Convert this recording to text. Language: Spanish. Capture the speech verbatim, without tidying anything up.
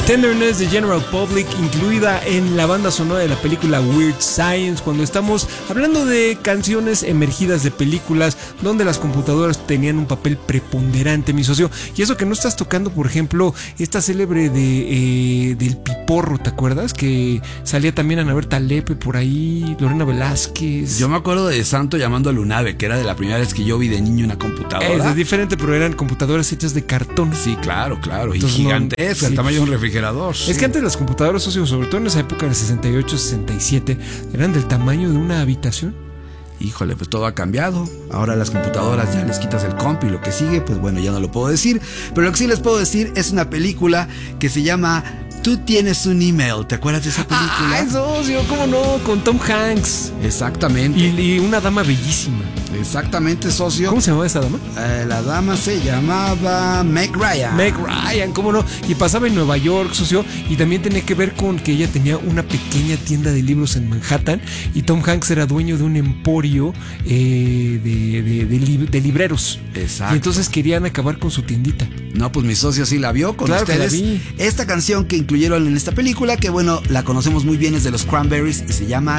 Tenderness de General Public, incluida en la banda sonora de la película Weird Science, cuando estamos hablando de canciones emergidas de películas donde las computadoras tenían un papel preponderante, mi socio. Y eso que no estás tocando, por ejemplo, esta célebre de eh, del Piporro, ¿te acuerdas? Que salía también Ana Berta Lepe por ahí, Lorena Velázquez. Yo me acuerdo de Santo llamando a Lunave, que era de la primera vez que yo vi de niño una computadora. Es, es diferente, pero eran computadoras hechas de cartón. Sí, claro, claro. Entonces, y gigantesca, no, el sí. tamaño de un refrigerador. Es sí. que antes las computadoras, socio, sobre todo en esa época de sesenta y ocho, sesenta y siete, eran del tamaño de una habitación. Híjole, pues todo ha cambiado. Ahora las computadoras ya les quitas el comp y lo que sigue, pues bueno, ya no lo puedo decir. Pero lo que sí les puedo decir es una película que se llama Tú tienes un email. ¿Te acuerdas de esa película? Ah, socio, ¿cómo no? Con Tom Hanks. Exactamente. Y, y una dama bellísima. Exactamente, socio. ¿Cómo se llamaba esa dama? Eh, la dama se llamaba Meg Ryan. Meg Ryan, ¿cómo no? Y pasaba en Nueva York, socio, y también tenía que ver con que ella tenía una pequeña tienda de libros en Manhattan y Tom Hanks era dueño de un emporio eh, de, de, de, lib- de libreros. Exacto. Y entonces querían acabar con su tiendita. No, pues mi socio sí la vio con Claro que ustedes. la vi. Esta canción que incluyeron en esta película, que bueno, la conocemos muy bien, es de los Cranberries y se llama